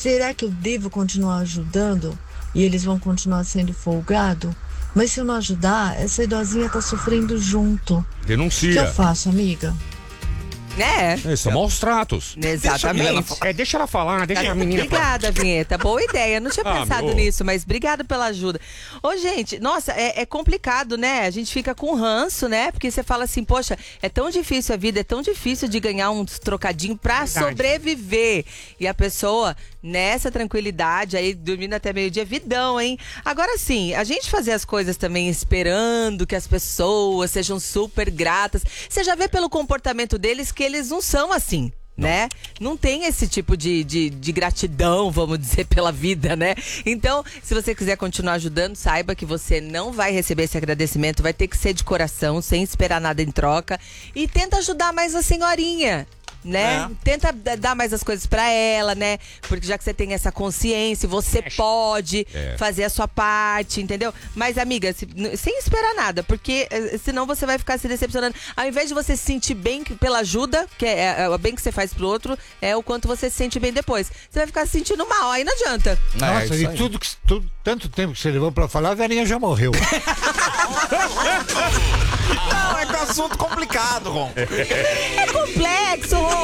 será que eu devo continuar ajudando e eles vão continuar sendo folgados? Mas se eu não ajudar, essa idosinha tá sofrendo junto. Denuncia. O que eu faço, amiga? São maus tratos. Exatamente. Deixa ela falar, deixa a menina falar. Obrigada, Vinheta. Boa ideia. Não tinha pensado meu. nisso, mas obrigada pela ajuda. Ô, gente, nossa, é complicado, né? A gente fica com ranço, né? Porque você fala assim, poxa, é tão difícil a vida, é tão difícil de ganhar uns trocadinhos pra sobreviver. E a pessoa, nessa tranquilidade, aí dormindo até meio-dia, vidão, hein? Agora sim, a gente fazer as coisas também esperando que as pessoas sejam super gratas. Você já vê pelo comportamento deles que eles não são assim, né? Não tem esse tipo de gratidão, vamos dizer, pela vida, né? Então, se você quiser continuar ajudando, saiba que você não vai receber esse agradecimento, vai ter que ser de coração, sem esperar nada em troca. E tenta ajudar mais a senhorinha, né? Tenta dar mais as coisas pra ela, né? Porque já que você tem essa consciência, você pode fazer a sua parte, entendeu? Mas, amiga, sem esperar nada, porque senão você vai ficar se decepcionando. Ao invés de você se sentir bem pela ajuda, que é o bem que você faz pro outro, é o quanto você se sente bem depois. Você vai ficar se sentindo mal, aí não adianta. Nossa, e tanto tempo que você levou pra falar, a velhinha já morreu. Não, é que é um assunto complicado, Ron. É complexo, Ron.